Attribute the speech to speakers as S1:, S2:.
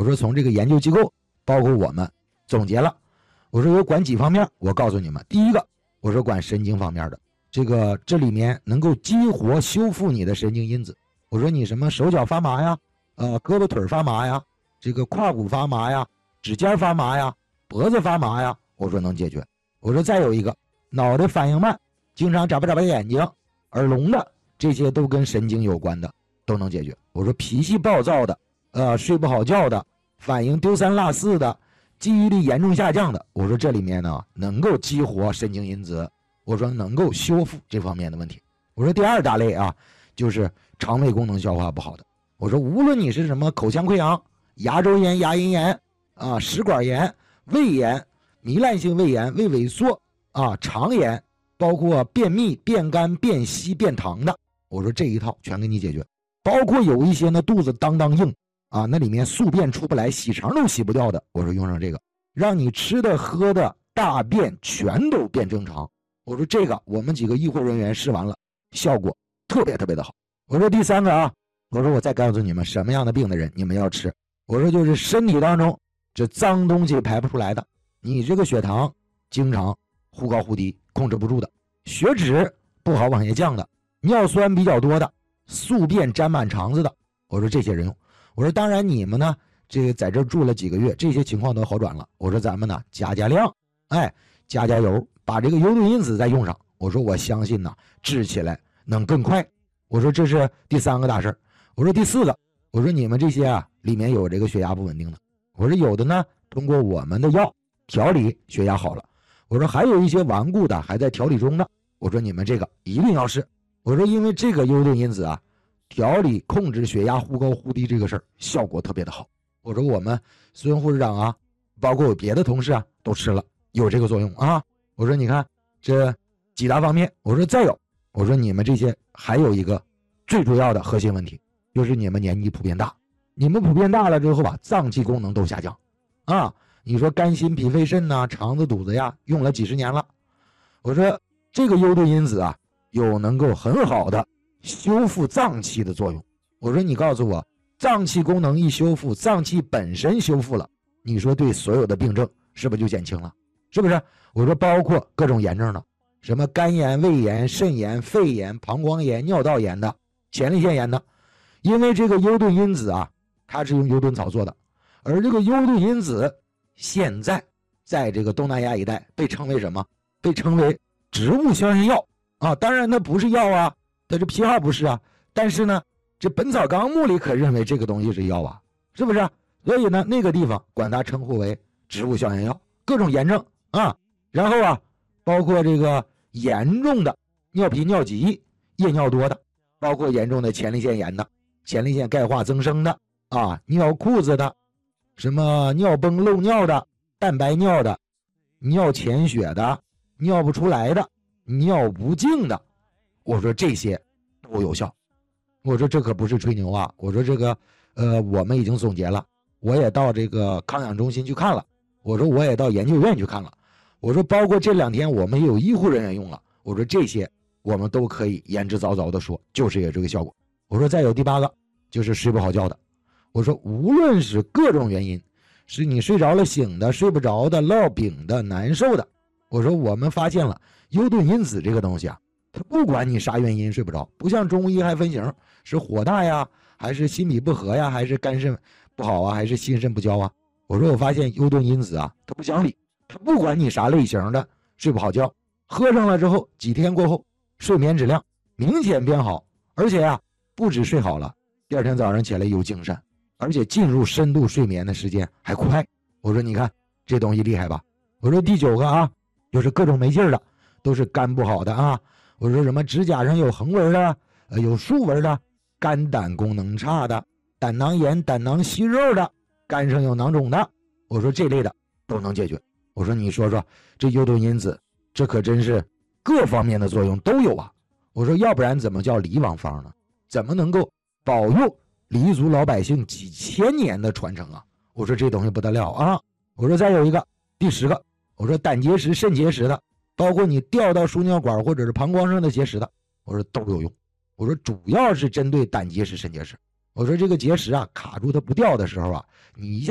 S1: 我说从这个研究机构包括我们总结了，我说有管几方面，我告诉你们，第一个我说管神经方面的，这里面能够激活修复你的神经因子。我说你什么手脚发麻呀，胳膊腿发麻呀，这个胯骨发麻呀，指尖发麻呀，脖子发麻呀，我说能解决。我说再有一个脑袋反应慢，经常眨巴眼睛，耳聋的，这些都跟神经有关的都能解决。我说脾气暴躁的，睡不好觉的，反应丢三落四的，记忆力严重下降的，我说这里面呢能够激活神经因子，我说能够修复这方面的问题。我说第二大类啊，就是肠胃功能消化不好的。我说无论你是什么口腔溃疡、牙周炎、牙龈炎啊、食管炎、胃炎、糜烂性胃炎、胃萎缩啊、肠炎，包括便秘、便干、便稀、便溏的，我说这一套全给你解决。包括有一些呢肚子当当硬啊，那里面宿便出不来，洗肠都洗不掉的，我说用上这个，让你吃的喝的大便全都变正常。我说这个我们几个医护人员试完了，效果特别的好。我说第三个啊，我说我再告诉你们什么样的病的人你们要吃。我说就是身体当中这脏东西排不出来的，你这个血糖经常忽高忽低控制不住的，血脂不好往下降的，尿酸比较多的，宿便沾满肠子的，我说这些人用。我说当然你们呢这个在这住了几个月，这些情况都好转了，我说咱们呢加量，加油，把这个幽顿因子再用上，我说我相信呢治起来能更快。我说这是第三个大事。我说第四个，我说你们这些啊里面有这个血压不稳定的，我说有的呢通过我们的药调理血压好了，我说还有一些顽固的还在调理中的，我说你们这个一定要试。我说因为这个幽顿因子啊调理控制血压忽高忽低这个事儿效果特别的好。我说我们孙护士长啊，包括我别的同事啊都吃了，有这个作用啊。我说你看这几大方面。我说再有，我说你们这些还有一个最主要的核心问题，就是你们年纪普遍大，你们普遍大了之后吧，脏器功能都下降啊。你说肝心脾肺肾呐、肠子肚子呀，用了几十年了。我说这个幽顿因子啊有能够很好的修复脏器的作用。我说你告诉我，脏器功能一修复，脏器本身修复了，你说对所有的病症是不是就减轻了？是不是？我说包括各种炎症的，什么肝炎、胃炎、肾炎、肺炎、膀胱炎、尿道炎的、前列腺炎的，因为这个幽顿因子啊，它是用幽顿草做的，而这个幽顿因子现在在这个东南亚一带被称为什么？被称为植物消炎药啊。当然它不是药啊，它这批号不是啊，但是呢这本草纲目里可认为这个东西是药啊，是不是？所以呢那个地方管它称呼为植物消炎药，各种炎症啊，然后啊包括这个严重的尿频尿急、夜尿多的，包括严重的前列腺炎的、前列腺钙化增生的啊、尿裤子的、什么尿崩漏尿的、蛋白尿的、尿潜血的、尿不出来的、尿不尽的，我说这些都有效。我说这可不是吹牛啊，我说这个我们已经总结了，我也到这个康养中心去看了，我说我也到研究院去看了，我说包括这2天我们也有医护人员用了，我说这些我们都可以言之凿凿的说就是有这个效果。我说再有第8个就是睡不好觉的，我说无论是各种原因，是你睡着了醒的、睡不着的、烙饼的、难受的，我说我们发现了幽顿因子这个东西啊，它不管你啥原因睡不着，不像中医还分型，是火大呀，还是心脾不和呀，还是肝肾不好啊，还是心肾不交啊。我说我发现幽顿因子啊，它不讲理，它不管你啥类型的睡不好觉，喝上了之后几天过后睡眠质量明显变好，而且啊不止睡好了，第2天早上起来有精神，而且进入深度睡眠的时间还快。我说你看这东西厉害吧。我说第9个啊，就是各种没劲儿的，都是肝不好的啊。我说什么指甲上有横纹的、有竖纹的，肝胆功能差的，胆囊炎、胆囊息肉的，肝上有囊肿的，我说这类的都能解决。我说你说说这幽顿因子，这可真是各方面的作用都有啊。我说要不然怎么叫黎王方呢？怎么能够保佑黎族老百姓几千年的传承啊？我说这东西不得了啊。我说再有一个第10个，我说胆结石、肾结石的，包括你掉到输尿管或者是膀胱上的结石的，我说都有用。我说主要是针对胆结石、肾结石。我说这个结石啊卡住它不掉的时候啊，你一下